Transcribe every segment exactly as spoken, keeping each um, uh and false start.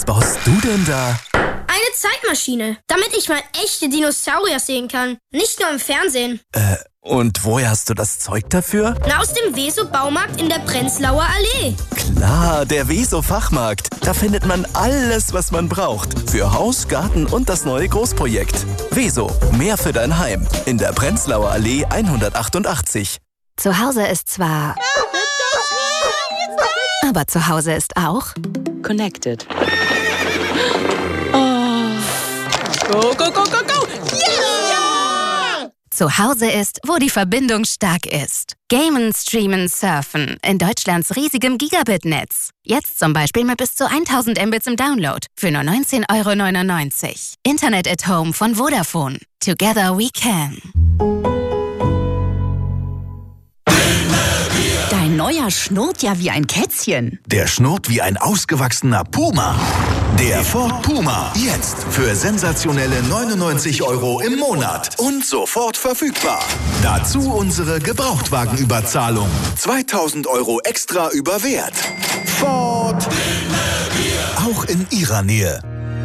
Was baust du denn da? Eine Zeitmaschine, damit ich mal echte Dinosaurier sehen kann. Nicht nur im Fernsehen. Äh, und woher hast du das Zeug dafür? Na, aus dem Weso-Baumarkt in der Prenzlauer Allee. Klar, der Weso-Fachmarkt. Da findet man alles, was man braucht. Für Haus, Garten und das neue Großprojekt. Weso, mehr für dein Heim. In der Prenzlauer Allee hundertachtundachtzig. Zu Hause ist zwar... Aber zu Hause ist auch... Connected. Oh. Go, go, go, go, go! Yeah! Zu Hause ist, wo die Verbindung stark ist. Gamen, streamen, surfen. In Deutschlands riesigem Gigabit-Netz. Jetzt zum Beispiel mit bis zu tausend Mbits im Download. Für nur neunzehn Euro neunundneunzig. Internet at Home von Vodafone. Together we can. Dein neuer schnurrt ja wie ein Kätzchen. Der schnurrt wie ein ausgewachsener Puma. Der Ford Puma. Jetzt für sensationelle neunundneunzig Euro im Monat. Und sofort verfügbar. Dazu unsere Gebrauchtwagenüberzahlung. zweitausend Euro extra über Wert. Ford. Auch in Ihrer Nähe.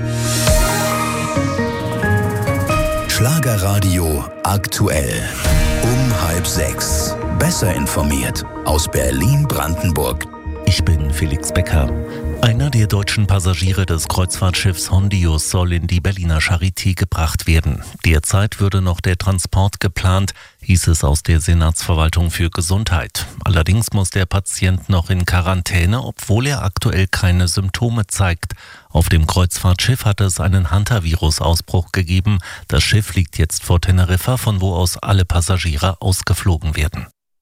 Schlagerradio aktuell. Um halb sechs. Besser informiert aus Berlin-Brandenburg. Ich bin Felix Becker. Einer der deutschen Passagiere des Kreuzfahrtschiffs Hondius soll in die Berliner Charité gebracht werden. Derzeit würde noch der Transport geplant, hieß es aus der Senatsverwaltung für Gesundheit. Allerdings muss der Patient noch in Quarantäne, obwohl er aktuell keine Symptome zeigt. Auf dem Kreuzfahrtschiff hat es einen Hantavirus-Ausbruch gegeben. Das Schiff liegt jetzt vor Teneriffa, von wo aus alle Passagiere ausgeflogen werden.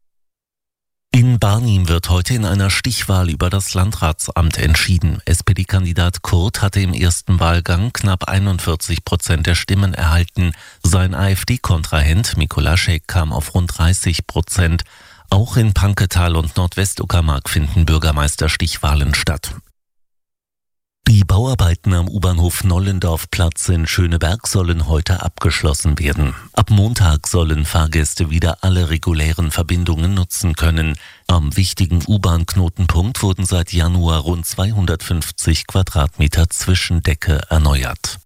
In Barnim wird heute in einer Stichwahl über das Landratsamt entschieden. S P D-Kandidat Kurt hatte im ersten Wahlgang knapp einundvierzig Prozent der Stimmen erhalten. Sein AfD-Kontrahent Mikolaschek kam auf rund dreißig Prozent. Auch in Panketal und Nordwestuckermark finden Bürgermeisterstichwahlen statt. Die Bauarbeiten am U-Bahnhof Nollendorfplatz in Schöneberg sollen heute abgeschlossen werden. Ab Montag sollen Fahrgäste wieder alle regulären Verbindungen nutzen können. Am wichtigen U-Bahn-Knotenpunkt wurden seit Januar rund zweihundertfünfzig Quadratmeter Zwischendecke erneuert.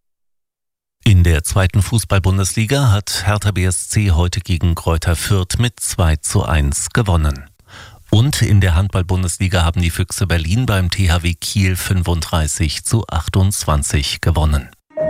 In der zweiten Fußball-Bundesliga hat Hertha B S C heute gegen Greuther Fürth mit zwei zu eins gewonnen. Und in der Handball-Bundesliga haben die Füchse Berlin beim T H W Kiel fünfunddreißig zu achtundzwanzig gewonnen.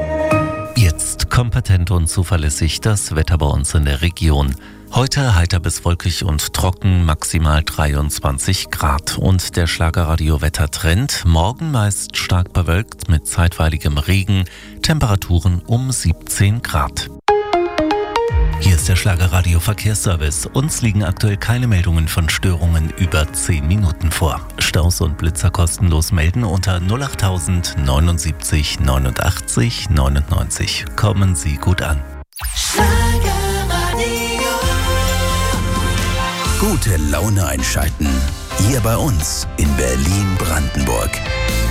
Jetzt kompetent und zuverlässig das Wetter bei uns in der Region. Heute heiter bis wolkig und trocken, maximal dreiundzwanzig Grad. Und der Schlagerradio-Wettertrend, morgen meist stark bewölkt mit zeitweiligem Regen, Temperaturen um siebzehn Grad. Hier ist der Schlagerradio Verkehrsservice. Uns liegen aktuell keine Meldungen von Störungen über zehn Minuten vor. Staus und Blitzer kostenlos melden unter null acht null null neun neunundachtzig neunundneunzig. Kommen Sie gut an. Schlagerradio. Gute Laune einschalten. Hier bei uns in Berlin-Brandenburg.